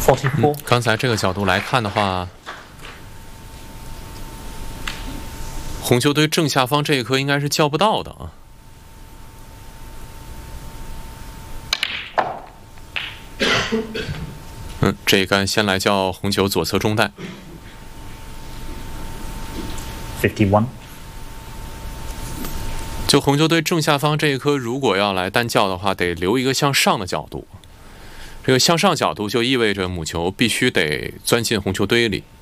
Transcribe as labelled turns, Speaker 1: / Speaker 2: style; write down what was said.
Speaker 1: 44.
Speaker 2: 刚才这个角度来看的话，红球队正下方这一颗应该是叫不到的啊。这一杆先来叫红球左侧中带。
Speaker 1: 51.
Speaker 2: 就红球队正下方这一颗，如果要来单叫的话，得留一个向上的角度。这个向上角度就意味着母球必须得钻进红球堆里。